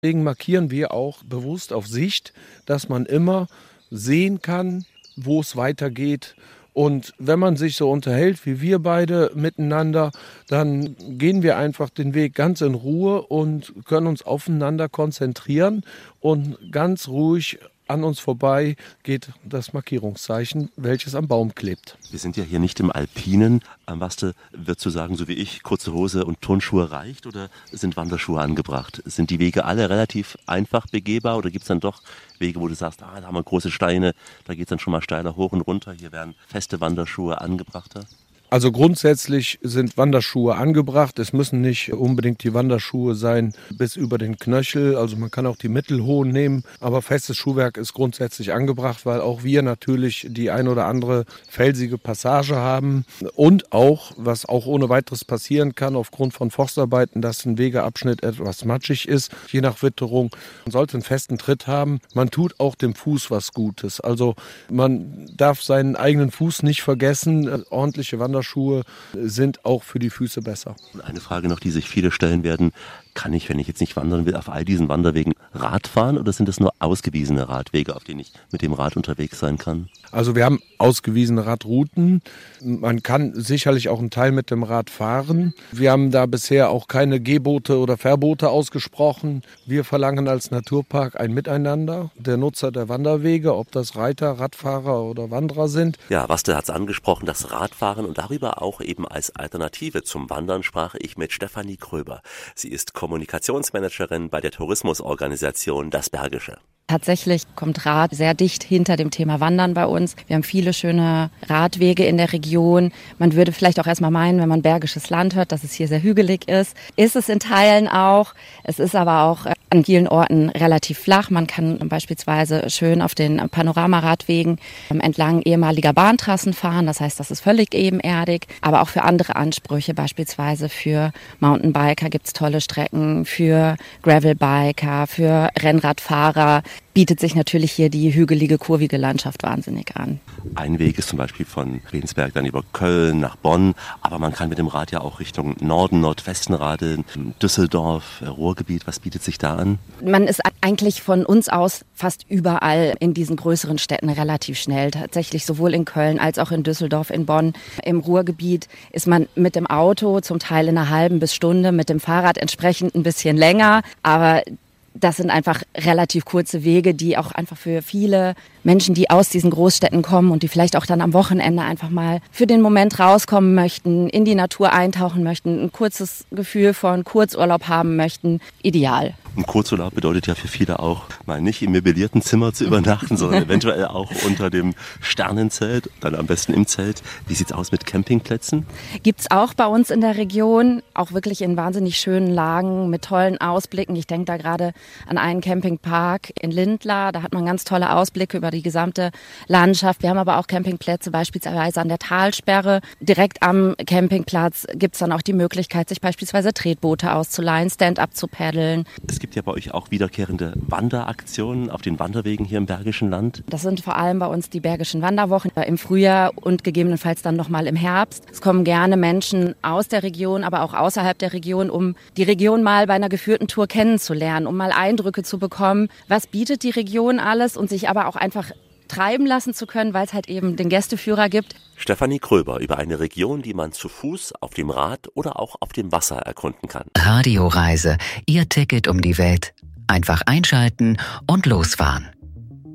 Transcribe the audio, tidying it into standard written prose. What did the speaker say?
Deswegen markieren wir auch bewusst auf Sicht, dass man immer sehen kann, wo es weitergeht. Und wenn man sich so unterhält wie wir beide miteinander, dann gehen wir einfach den Weg ganz in Ruhe und können uns aufeinander konzentrieren und ganz ruhig an uns vorbei geht das Markierungszeichen, welches am Baum klebt. Wir sind ja hier nicht im Alpinen. Waste, würdest du sagen, so wie ich, kurze Hose und Turnschuhe reicht oder sind Wanderschuhe angebracht? Sind die Wege alle relativ einfach begehbar oder gibt es dann doch Wege, wo du sagst, da haben wir große Steine, da geht es dann schon mal steiler hoch und runter, hier werden feste Wanderschuhe angebrachter? Also grundsätzlich sind Wanderschuhe angebracht. Es müssen nicht unbedingt die Wanderschuhe sein bis über den Knöchel. Also man kann auch die mittelhohen nehmen. Aber festes Schuhwerk ist grundsätzlich angebracht, weil auch wir natürlich die ein oder andere felsige Passage haben. Und auch, was auch ohne weiteres passieren kann, aufgrund von Forstarbeiten, dass ein Wegeabschnitt etwas matschig ist, je nach Witterung. Man sollte einen festen Tritt haben. Man tut auch dem Fuß was Gutes. Also man darf seinen eigenen Fuß nicht vergessen. Ordentliche Wanderschuhe sind auch für die Füße besser. Und eine Frage noch, die sich viele stellen werden, kann ich, wenn ich jetzt nicht wandern will, auf all diesen Wanderwegen Rad fahren oder sind das nur ausgewiesene Radwege, auf denen ich mit dem Rad unterwegs sein kann? Also wir haben ausgewiesene Radrouten. Man kann sicherlich auch einen Teil mit dem Rad fahren. Wir haben da bisher auch keine Gebote oder Verbote ausgesprochen. Wir verlangen als Naturpark ein Miteinander der Nutzer der Wanderwege, ob das Reiter, Radfahrer oder Wanderer sind. Ja, Waste hat es angesprochen, das Radfahren und darüber auch eben als Alternative zum Wandern sprach ich mit Stefanie Kröber. Sie ist Kommunikationsmanagerin bei der Tourismusorganisation Das Bergische. Tatsächlich kommt Rad sehr dicht hinter dem Thema Wandern bei uns. Wir haben viele schöne Radwege in der Region. Man würde vielleicht auch erstmal meinen, wenn man Bergisches Land hört, dass es hier sehr hügelig ist. Ist es in Teilen auch. Es ist aber auch an vielen Orten relativ flach. Man kann beispielsweise schön auf den Panoramaradwegen entlang ehemaliger Bahntrassen fahren. Das heißt, das ist völlig ebenerdig. Aber auch für andere Ansprüche, beispielsweise für Mountainbiker gibt es tolle Strecken, für Gravelbiker, für Rennradfahrer bietet sich natürlich hier die hügelige, kurvige Landschaft wahnsinnig an. Ein Weg ist zum Beispiel von Redensberg dann über Köln nach Bonn, aber man kann mit dem Rad ja auch Richtung Norden, Nordwesten radeln, Düsseldorf, Ruhrgebiet, was bietet sich da an? Man ist eigentlich von uns aus fast überall in diesen größeren Städten relativ schnell. Tatsächlich sowohl in Köln als auch in Düsseldorf, in Bonn. Im Ruhrgebiet ist man mit dem Auto zum Teil in einer halben bis Stunde, mit dem Fahrrad entsprechend ein bisschen länger, aber das sind einfach relativ kurze Wege, die auch einfach für viele Menschen, die aus diesen Großstädten kommen und die vielleicht auch dann am Wochenende einfach mal für den Moment rauskommen möchten, in die Natur eintauchen möchten, ein kurzes Gefühl von Kurzurlaub haben möchten, ideal. Ein Kurzurlaub bedeutet ja für viele auch, mal nicht im möblierten Zimmer zu übernachten, sondern eventuell auch unter dem Sternenzelt, dann am besten im Zelt. Wie sieht's aus mit Campingplätzen? Gibt's auch bei uns in der Region, auch wirklich in wahnsinnig schönen Lagen mit tollen Ausblicken. Ich denke da gerade an einen Campingpark in Lindlar, da hat man ganz tolle Ausblicke über die gesamte Landschaft. Wir haben aber auch Campingplätze beispielsweise an der Talsperre. Direkt am Campingplatz gibt's dann auch die Möglichkeit, sich beispielsweise Tretboote auszuleihen, Stand-up zu paddeln. Es gibt ja bei euch auch wiederkehrende Wanderaktionen auf den Wanderwegen hier im Bergischen Land. Das sind vor allem bei uns die Bergischen Wanderwochen im Frühjahr und gegebenenfalls dann nochmal im Herbst. Es kommen gerne Menschen aus der Region, aber auch außerhalb der Region, um die Region mal bei einer geführten Tour kennenzulernen, um mal Eindrücke zu bekommen. Was bietet die Region alles und sich aber auch einfach treiben lassen zu können, weil es halt eben den Gästeführer gibt. Stefanie Kröber über eine Region, die man zu Fuß, auf dem Rad oder auch auf dem Wasser erkunden kann. Radioreise, Ihr Ticket um die Welt. Einfach einschalten und losfahren.